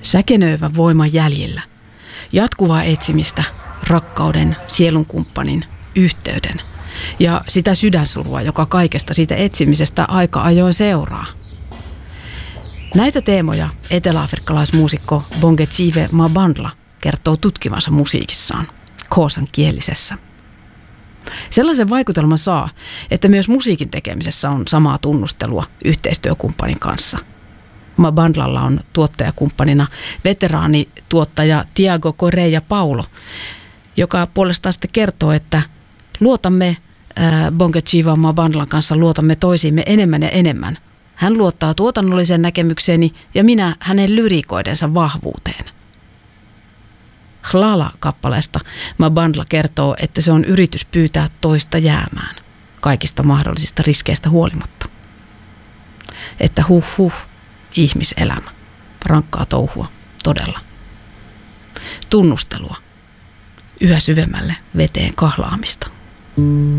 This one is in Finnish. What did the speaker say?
Säkenöivä voima jäljillä. Jatkuvaa etsimistä, rakkauden, sielunkumppanin, yhteyden ja sitä sydänsurua, joka kaikesta siitä etsimisestä aika ajoin seuraa. Näitä teemoja eteläafrikkalaismuusikko Bongetjive Mabandla kertoo tutkivansa musiikissaan, Xhosan kielisessä. Sellaisen vaikutelman saa, että myös musiikin tekemisessä on samaa tunnustelua yhteistyökumppanin kanssa. Mabandlalla on tuottajakumppanina veteraanituottaja Tiago Correia Paulo, joka puolestaan sitten kertoo, että luotamme Bongetjive Mabandlan kanssa luotamme toisiimme enemmän ja enemmän. Hän luottaa tuotannolliseen näkemykseeni ja minä hänen lyriikoidensa vahvuuteen. Hlala-kappaleesta Mabandla kertoo, että se on yritys pyytää toista jäämään, kaikista mahdollisista riskeistä huolimatta. Että ihmiselämä, rankkaa touhua, todella. Tunnustelua, yhä syvemmälle veteen kahlaamista.